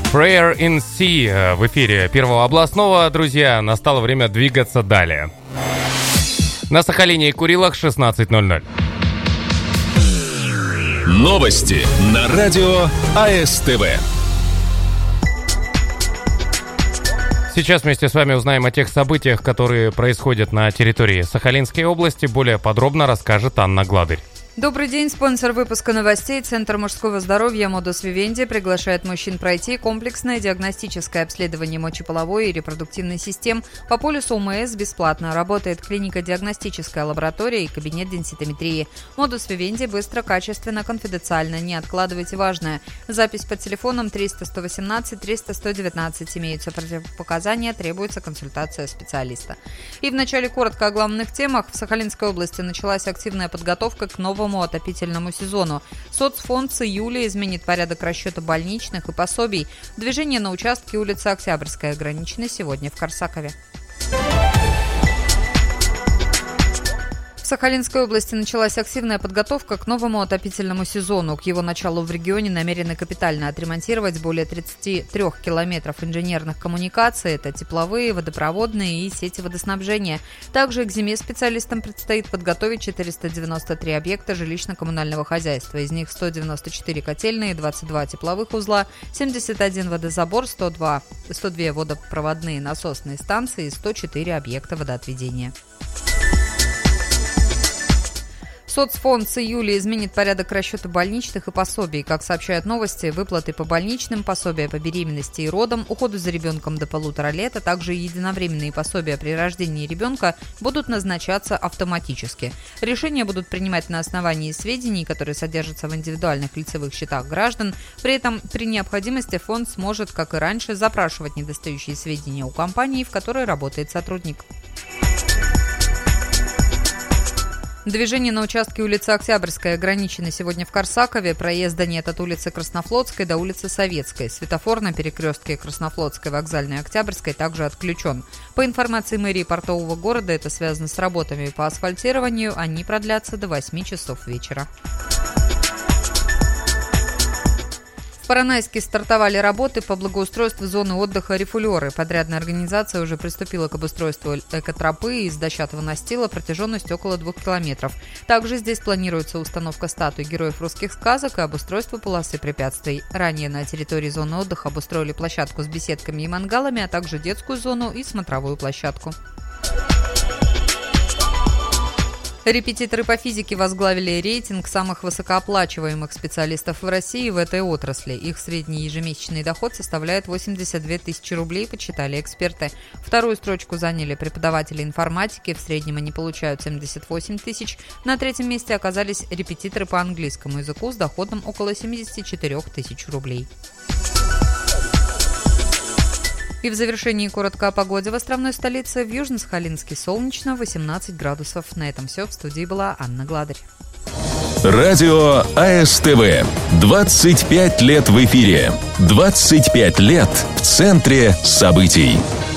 Prayer in Sea в эфире Первого областного. Друзья, настало время двигаться далее. На Сахалине и Курилах 16:00. Новости на радио АСТВ. Сейчас вместе с вами узнаем о тех событиях, которые происходят на территории Сахалинской области. Более подробно расскажет Анна Гладырь. Добрый день, спонсор выпуска новостей. Центр мужского здоровья Modus Vivendi приглашает мужчин пройти комплексное диагностическое обследование мочеполовой и репродуктивной систем по полису ОМС бесплатно. Работает клиника диагностическая лаборатория и кабинет денситометрии. Modus Vivendi быстро, качественно, конфиденциально. Не откладывайте важное. Запись по телефонам 300-118-300-119. Имеются противопоказания, требуется консультация специалиста. И вначале коротко о главных темах. В Сахалинской области началась активная подготовка к новому отопительному сезону. Соцфонд с июля изменит порядок расчета больничных и пособий. Движение на участке улицы Октябрьская ограничено сегодня в Корсакове. В Сахалинской области началась активная подготовка к новому отопительному сезону. К его началу в регионе намерены капитально отремонтировать более 33 километров инженерных коммуникаций. Это тепловые, водопроводные и сети водоснабжения. Также к зиме специалистам предстоит подготовить 493 объекта жилищно-коммунального хозяйства. Из них 194 котельные, 22 тепловых узла, 71 водозабор, 102 водопроводные насосные станции и 104 объекта водоотведения. Соцфонд с июля изменит порядок расчета больничных и пособий. Как сообщают новости, выплаты по больничным, пособия по беременности и родам, уходу за ребенком до 1,5 лет, а также единовременные пособия при рождении ребенка будут назначаться автоматически. Решения будут принимать на основании сведений, которые содержатся в индивидуальных лицевых счетах граждан. При этом при необходимости фонд сможет, как и раньше, запрашивать недостающие сведения у компании, в которой работает сотрудник. Движение на участке улицы Октябрьская ограничено сегодня в Корсакове. Проезда нет от улицы Краснофлотской до улицы Советской. Светофор на перекрестке Краснофлотской, Вокзальной и Октябрьской также отключен. По информации мэрии портового города, это связано с работами по асфальтированию. Они продлятся до 8 часов вечера. В Поронайске стартовали работы по благоустройству зоны отдыха «Рифулеры». Подрядная организация уже приступила к обустройству экотропы из дощатого настила протяженностью около 2 километров. Также здесь планируется установка статуй героев русских сказок и обустройство полосы препятствий. Ранее на территории зоны отдыха обустроили площадку с беседками и мангалами, а также детскую зону и смотровую площадку. Репетиторы по физике возглавили рейтинг самых высокооплачиваемых специалистов в России в этой отрасли. Их средний ежемесячный доход составляет 82 тысячи рублей, подсчитали эксперты. Вторую строчку заняли преподаватели информатики, в среднем они получают 78 тысяч. На третьем месте оказались репетиторы по английскому языку с доходом около 74 тысяч рублей. И в завершении коротко о погоде в островной столице. В Южно-Сахалинске солнечно, 18 градусов. На этом все. В студии была Анна Гладырь. Радио АСТВ. 25 лет в эфире. 25 лет в центре событий.